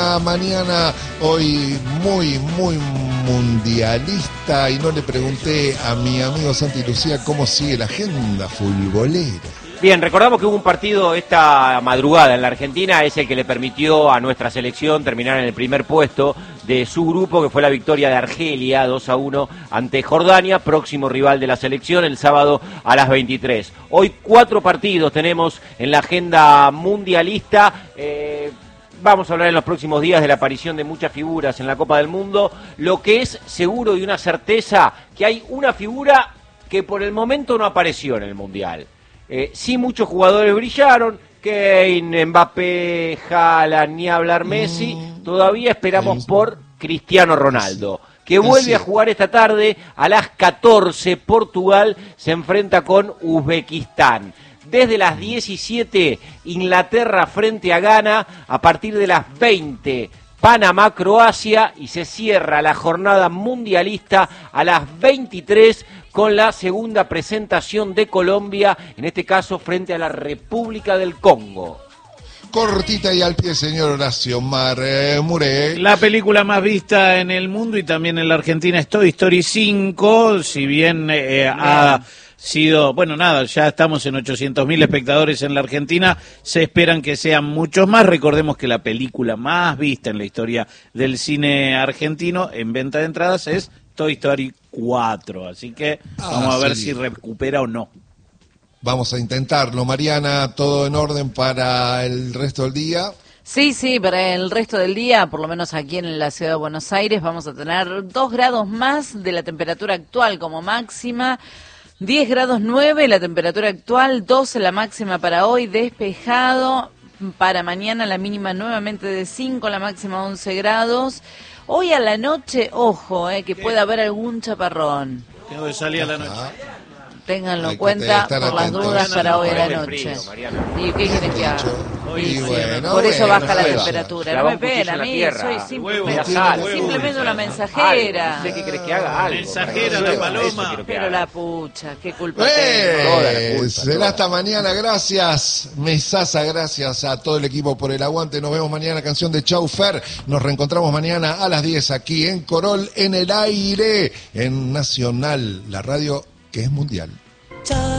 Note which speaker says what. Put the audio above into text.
Speaker 1: una mañana hoy muy mundialista y no le pregunté a mi amigo Santi Lucía cómo sigue la agenda futbolera.
Speaker 2: Bien, recordamos que hubo un partido esta madrugada en la Argentina, es el que le permitió a nuestra selección terminar en el primer puesto de su grupo, que fue la victoria de Argelia 2-1 ante Jordania, próximo rival de la selección, el sábado a las 23. Hoy 4 partidos tenemos en la agenda mundialista. Vamos a hablar en los próximos días de la aparición de muchas figuras en la Copa del Mundo. Lo que es seguro y una certeza, que hay una figura que por el momento no apareció en el Mundial. Sí, muchos jugadores brillaron, Kane, Mbappé, Haaland, ni hablar Messi. Todavía esperamos por Cristiano Ronaldo, que vuelve a jugar esta tarde a las 14. Portugal se enfrenta con Uzbekistán. Desde las 17, Inglaterra frente a Ghana. A partir de las 20, Panamá, Croacia. Y se cierra la jornada mundialista a las 23 con la segunda presentación de Colombia, en este caso frente a la República del Congo.
Speaker 1: Cortita y al pie, señor Horacio Muré.
Speaker 3: La película más vista en el mundo y también en la Argentina es Toy Story 5, si bien ha sido, bueno, nada, ya estamos en 800.000 espectadores en la Argentina, se esperan que sean muchos más. Recordemos que la película más vista en la historia del cine argentino en venta de entradas es Toy Story 4, así que vamos a ver si recupera o no.
Speaker 1: Vamos a intentarlo. Mariana, ¿todo en orden para el resto del día?
Speaker 4: Sí, para el resto del día, por lo menos aquí en la ciudad de Buenos Aires, vamos a tener 2 grados más de la temperatura actual como máxima, 10 grados 9 la temperatura actual, 12 la máxima para hoy, despejado. Para mañana la mínima nuevamente de 5, la máxima 11 grados. Hoy a la noche, ojo, que puede haber algún chaparrón.
Speaker 3: Tengo que salir a la noche.
Speaker 4: Ténganlo en cuenta por las dudas para hoy a la noche. ¿Y qué quieren que haga? Por eso baja la temperatura. No me peguen a mí, soy simplemente una mensajera.
Speaker 2: ¿Qué crees que haga? Algo.
Speaker 3: Mensajera, la paloma.
Speaker 4: Pero la pucha, qué culpa tengo.
Speaker 1: Será hasta mañana, gracias Mesaza, gracias a todo el equipo por el aguante. Nos vemos mañana, canción de Chau Fer. Nos reencontramos mañana a las 10 aquí en Corol en el aire, en Nacional, la radio que es mundial.